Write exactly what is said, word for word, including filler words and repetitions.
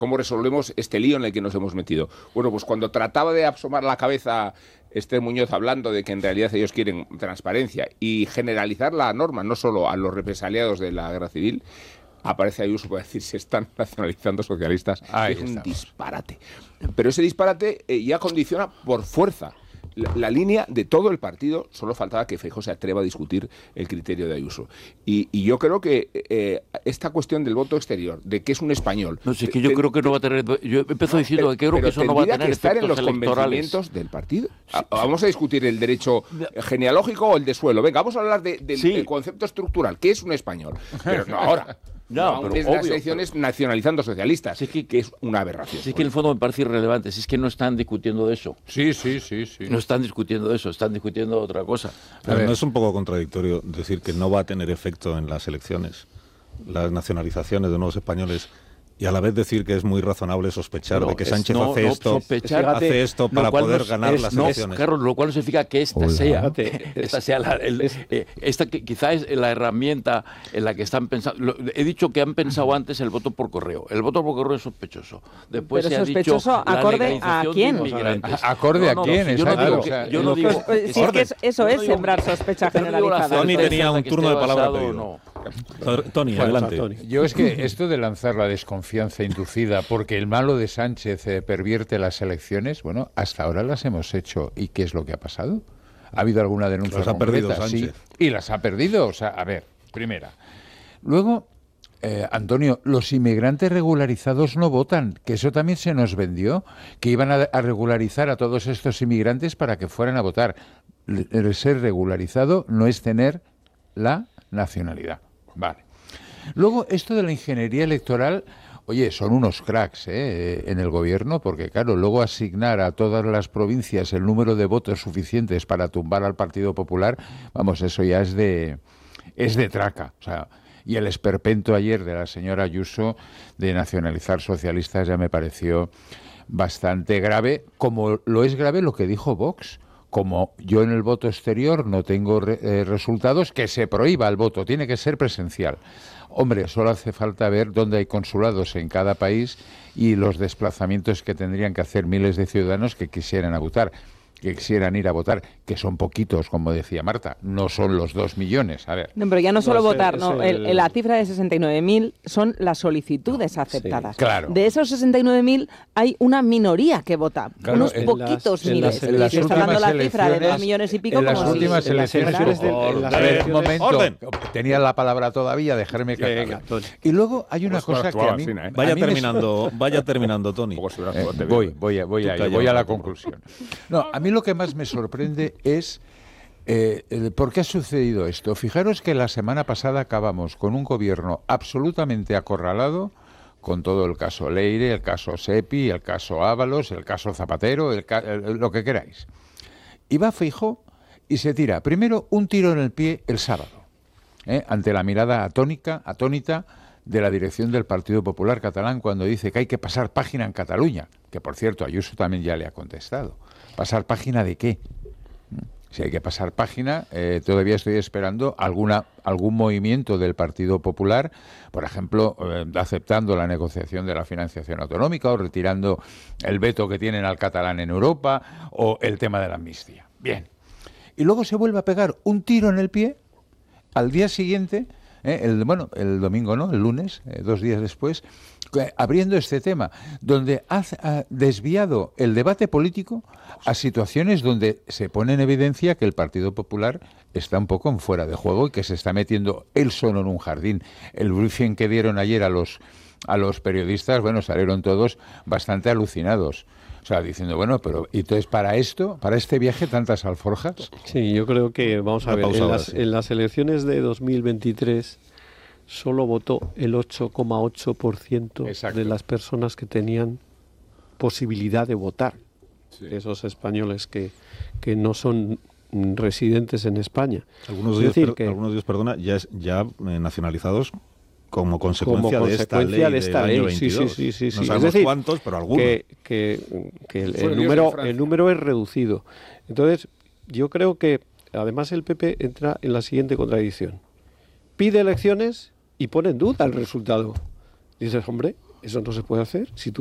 ¿Cómo resolvemos este lío en el que nos hemos metido? Bueno, pues cuando trataba de asomar la cabeza Esther Muñoz hablando de que en realidad ellos quieren transparencia y generalizar la norma, no solo a los represaliados de la guerra civil, aparece Ayuso para decir se están nacionalizando socialistas. Ahí es un estamos. disparate. Pero ese disparate eh, ya condiciona por fuerza la, la línea de todo el partido. Solo faltaba que Feijóo se atreva a discutir el criterio de Ayuso. Y, y yo creo que eh, esta cuestión del voto exterior, de que es un español... No, si es que yo te, creo que no va a tener... Yo empiezo no, diciendo pero, que creo que eso no va a tener que estar en los efectos electorales. convencimientos del partido. Sí. Vamos a discutir el derecho genealógico o el de suelo. Venga, vamos a hablar de, de, sí. del concepto estructural. ¿Qué es un español? Pero no ahora. No, no pero desde obvio, las elecciones pero... nacionalizando socialistas, sí que, que es una aberración. Sí, es que en el fondo me parece irrelevante, si es que no están discutiendo de eso. Sí, sí, sí, sí. No están discutiendo de eso, están discutiendo de otra cosa. Pero ¿no es un poco contradictorio decir que no va a tener efecto en las elecciones las nacionalizaciones de nuevos españoles y a la vez decir que es muy razonable sospechar no, de que Sánchez es, no, hace, no, esto, sospechar, hace esto para no, poder no, ganar es, las no, elecciones? Carlos, lo cual no significa que esta Hola. sea, Fíjate, esta sea la, el, eh, esta que quizá es la herramienta en la que están pensando. Lo, he dicho que han pensado antes el voto por correo. El voto por correo es sospechoso. Después Pero se sospechoso, ha dicho acorde a quién. ¿Acorde a quién? Yo no digo que, yo no digo, pues, si es que eso es sembrar sospecha generalizada. Tony tenía un turno de palabra pedido. No. Tony, bueno, adelante. Tony. Yo es que esto de lanzar la desconfianza inducida porque el malo de Sánchez eh, pervierte las elecciones, bueno, hasta ahora las hemos hecho. ¿Y qué es lo que ha pasado? ¿Ha habido alguna denuncia las concreta? Ha perdido Sánchez. Sí, y las ha perdido. O sea, a ver, primera. Luego, eh, Antonio, los inmigrantes regularizados no votan, que eso también se nos vendió, que iban a, a regularizar a todos estos inmigrantes para que fueran a votar. El ser regularizado no es tener la nacionalidad. Vale. Luego, esto de la ingeniería electoral, oye, son unos cracks ¿eh? en el gobierno, porque claro, luego asignar a todas las provincias el número de votos suficientes para tumbar al Partido Popular, vamos, eso ya es de es de traca. O sea, y el esperpento ayer de la señora Ayuso de nacionalizar socialistas ya me pareció bastante grave, como lo es grave lo que dijo Vox. Como yo en el voto exterior no tengo re, eh, resultados, que se prohíba el voto, tiene que ser presencial. Hombre, solo hace falta ver dónde hay consulados en cada país y los desplazamientos que tendrían que hacer miles de ciudadanos que quisieran a votar, que quisieran ir a votar, que son poquitos, como decía Marta, no son los dos millones. A ver. No, pero ya no solo no, votar, ese, no, ese el, el, la cifra de sesenta y nueve mil son las solicitudes aceptadas. Sí, claro. De esos sesenta y nueve mil hay una minoría que vota, claro, unos en poquitos las, miles. En las, y está dando la cifra de dos millones y pico en las como últimas si... elecciones, en las elecciones de, en las a ver, elecciones, un momento, orden. tenía la palabra todavía, dejarme que Venga, y luego hay una pues cosa que a mí, fin, ¿eh? Vaya a mí terminando, me... vaya terminando, Tony. Eh, voy, voy, a, voy, a, voy a la conclusión. No, a mí lo que más me sorprende es eh, el, ¿por qué ha sucedido esto? Fijaros que la semana pasada acabamos con un gobierno absolutamente acorralado con todo el caso Leire, el caso Sepi, el caso Ábalos, el caso Zapatero, el, el, lo que queráis. Y va Feijóo y se tira primero un tiro en el pie el sábado, ¿eh? ante la mirada atónica, atónita de la dirección del Partido Popular Catalán cuando dice que hay que pasar página en Cataluña, que por cierto Ayuso también ya le ha contestado. ¿Pasar página de qué? Si hay que pasar página, eh, todavía estoy esperando alguna algún movimiento del Partido Popular, por ejemplo, eh, aceptando la negociación de la financiación autonómica o retirando el veto que tienen al catalán en Europa o el tema de la amnistía. Bien. Y luego se vuelve a pegar un tiro en el pie al día siguiente, eh, el, bueno, el domingo no, el lunes, eh, dos días después, eh, abriendo este tema, donde ha, ha desviado el debate político a situaciones donde se pone en evidencia que el Partido Popular está un poco en fuera de juego y que se está metiendo él solo en un jardín. El briefing que dieron ayer a los, a los periodistas, bueno, salieron todos bastante alucinados. O sea, diciendo, bueno, pero ¿y entonces para esto, para este viaje, tantas alforjas? Sí, yo creo que, vamos a ver, en las, en las elecciones de dos mil veintitrés solo votó el ocho coma ocho por ciento de las personas que tenían posibilidad de votar. Sí. Esos españoles que, que no son residentes en España. Algunos es de ellos, decir, per, que, algunos de ellos, perdona, ya, ya eh, nacionalizados como consecuencia, como de, consecuencia esta de esta ley, del año sí, veintidós. Sí, sí, sí, no sí. sabemos es decir, cuántos, pero algunos. Que, que, que el, el, número, el número es reducido. Entonces, yo creo que además el P P entra en la siguiente contradicción. Pide elecciones y pone en duda el resultado. Dices, hombre, Eso no se puede hacer. Si tú